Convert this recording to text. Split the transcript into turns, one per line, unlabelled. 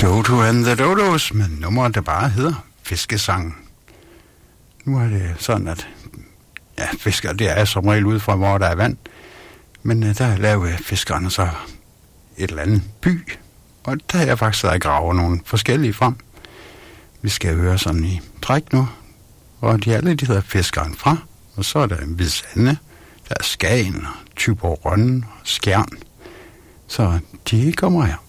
Toto and the Dodos med nummer, der bare hedder Fiskesang. Nu er det sådan, at fisker, det er som regel ude fra, hvor der er vand. Men der laver fiskerne så et eller andet by. Og der er faktisk der graver nogle forskellige frem. Vi skal høre sådan i træk nu. Og de alle, de hedder Fiskeren fra. Og så er der Hvide Sande, der er Skagen, Thyborøn og Skjern. Så de kommer her.